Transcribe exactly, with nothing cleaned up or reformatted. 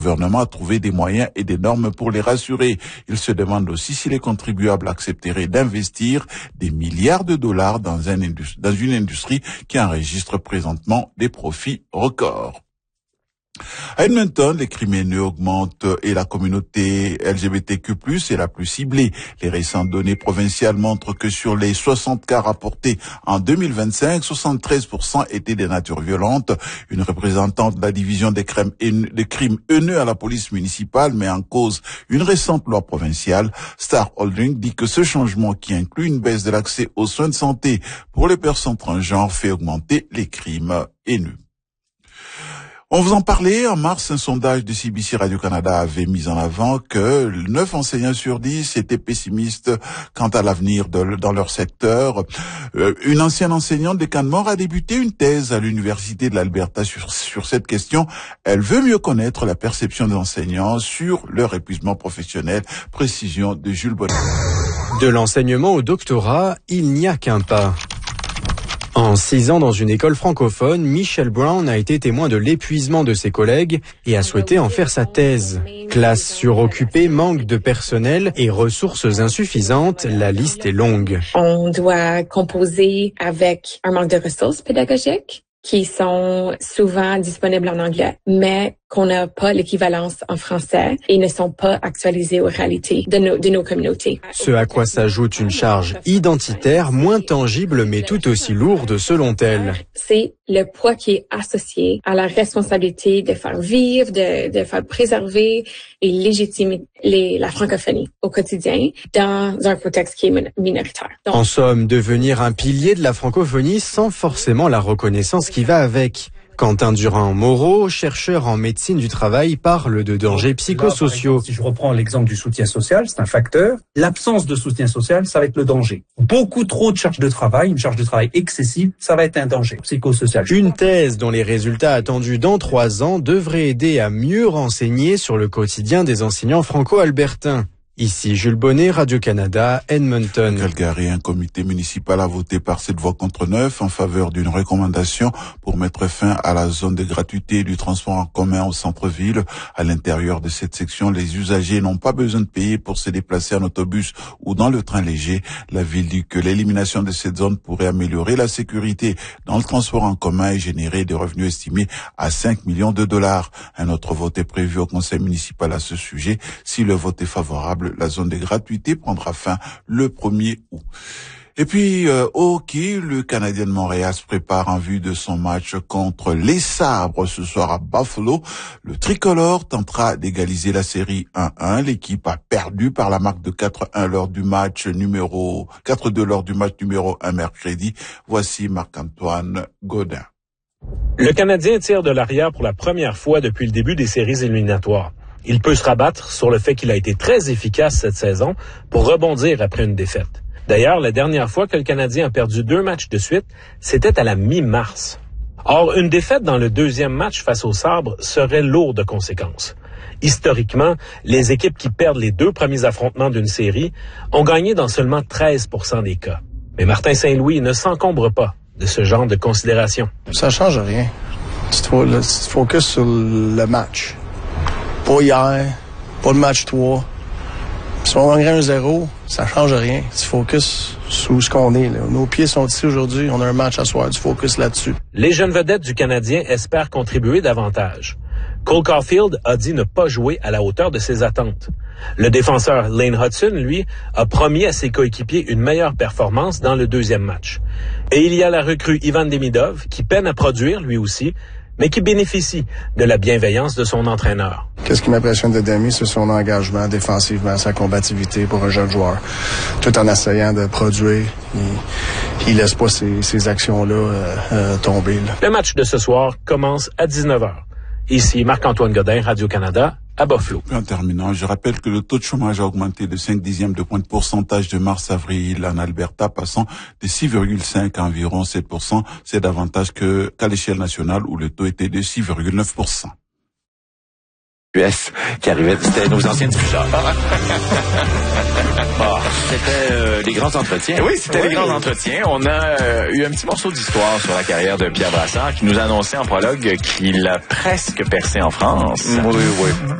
Le gouvernement a trouvé des moyens et des normes pour les rassurer. Il se demande aussi si les contribuables accepteraient d'investir des milliards de dollars dans, un industrie, dans une industrie qui enregistre présentement des profits records. À Edmonton, les crimes haineux augmentent et la communauté L G B T Q plus, est la plus ciblée. Les récentes données provinciales montrent que sur les soixante cas rapportés en deux mille vingt-cinq, soixante-treize pour cent étaient des natures violentes. Une représentante de la division des crimes haineux, des crimes haineux à la police municipale met en cause une récente loi provinciale. Star Holding dit que ce changement, qui inclut une baisse de l'accès aux soins de santé pour les personnes transgenres, fait augmenter les crimes haineux. On vous en parlait, en mars, un sondage de C B C Radio-Canada avait mis en avant que neuf enseignants sur dix étaient pessimistes quant à l'avenir de, dans leur secteur. Euh, une ancienne enseignante de Canmore a débuté une thèse à l'Université de l'Alberta sur, sur cette question. Elle veut mieux connaître la perception des enseignants sur leur épuisement professionnel. Précision de Jules Bonnet. De l'enseignement au doctorat, il n'y a qu'un pas. En six ans dans une école francophone, Michelle Brown a été témoin de l'épuisement de ses collègues et a souhaité en faire sa thèse. Classe suroccupée, manque de personnel et ressources insuffisantes, la liste est longue. On doit composer avec un manque de ressources pédagogiques qui sont souvent disponibles en anglais, mais qu'on n'a pas l'équivalence en français et ne sont pas actualisées aux réalités de nos, de nos communautés. Ce à quoi s'ajoute une charge identitaire moins tangible mais tout aussi lourde selon elle. C'est le poids qui est associé à la responsabilité de faire vivre, de, de faire préserver et légitimer les, la francophonie au quotidien dans un contexte qui est minoritaire. Donc, en somme, devenir un pilier de la francophonie sans forcément la reconnaissance qui va avec. Quentin Durand-Moreau, chercheur en médecine du travail, parle de dangers psychosociaux. Là, exemple, si je reprends l'exemple du soutien social, c'est un facteur. L'absence de soutien social, ça va être le danger. Beaucoup trop de charge de travail, une charge de travail excessive, ça va être un danger psychosocial. Une thèse dont les résultats attendus dans trois ans devraient aider à mieux renseigner sur le quotidien des enseignants franco-albertains. Ici Jules Bonnet, Radio-Canada, Edmonton. Calgary, un comité municipal a voté par sept voix contre neuf en faveur d'une recommandation pour mettre fin à la zone de gratuité du transport en commun au centre-ville. À l'intérieur de cette section, les usagers n'ont pas besoin de payer pour se déplacer en autobus ou dans le train léger. La ville dit que l'élimination de cette zone pourrait améliorer la sécurité dans le transport en commun et générer des revenus estimés à cinq millions de dollars. Un autre vote est prévu au conseil municipal à ce sujet. Si le vote est favorable, la zone de gratuité prendra fin le premier août. Et puis, euh, au hockey, le Canadien de Montréal se prépare en vue de son match contre les Sabres ce soir à Buffalo. Le tricolore tentera d'égaliser la série un un. L'équipe a perdu par la marque de quatre un lors du match numéro, quatre deux lors du match numéro un mercredi. Voici Marc-Antoine Gaudin. Le Canadien tire de l'arrière pour la première fois depuis le début des séries éliminatoires. Il peut se rabattre sur le fait qu'il a été très efficace cette saison pour rebondir après une défaite. D'ailleurs, la dernière fois que le Canadien a perdu deux matchs de suite, c'était à la mi-mars. Or, une défaite dans le deuxième match face aux Sabres serait lourde de conséquences. Historiquement, les équipes qui perdent les deux premiers affrontements d'une série ont gagné dans seulement treize pour cent des cas. Mais Martin Saint-Louis ne s'encombre pas de ce genre de considérations. Ça change rien. Tu te focuses sur le match. Pas hier, pas le match trois. Si on gagnerait un zéro, ça change rien. Tu focus sur ce qu'on est. Là. Nos pieds sont ici aujourd'hui, on a un match à soir, tu focus là-dessus. Les jeunes vedettes du Canadien espèrent contribuer davantage. Cole Caulfield a dit ne pas jouer à la hauteur de ses attentes. Le défenseur Lane Hudson, lui, a promis à ses coéquipiers une meilleure performance dans le deuxième match. Et il y a la recrue Ivan Demidov, qui peine à produire, lui aussi, mais qui bénéficie de la bienveillance de son entraîneur. Qu'est-ce qui m'impressionne de Demi, c'est son engagement défensivement, sa combativité pour un jeune joueur. Tout en essayant de produire, il, il laisse pas ces, ces actions-là euh, euh, tomber. Là. Le match de ce soir commence à dix-neuf heures. Ici Marc-Antoine Gaudin, Radio-Canada, à Buffalo. En terminant, je rappelle que le taux de chômage a augmenté de cinq dixièmes de point de pourcentage de mars-avril en Alberta, passant de six virgule cinq à environ sept pour cent. C'est davantage que qu'à l'échelle nationale où le taux était de six virgule neuf pour cent. U S qui arrivait. C'était nos anciens diffuseurs. Bon, c'était euh, les grands entretiens. Oui, c'était oui. les grands entretiens. On a euh, eu un petit morceau d'histoire sur la carrière de Pierre Brassard qui nous a annoncé en prologue qu'il a presque percé en France. Oui, oui.